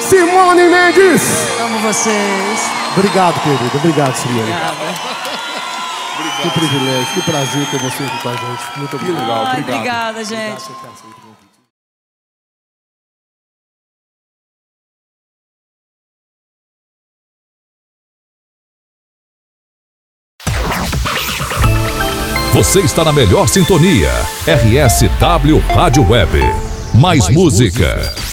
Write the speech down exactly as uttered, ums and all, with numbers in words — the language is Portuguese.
Simone Mendes. Amo vocês. Obrigado, querido. Obrigado, Simone. Obrigada. Que privilégio, que prazer ter você aqui com a gente. Muito obrigado. Ai, obrigado. Obrigada, gente. Você está na melhor sintonia. R S W Rádio Web. Mais, Mais música. música.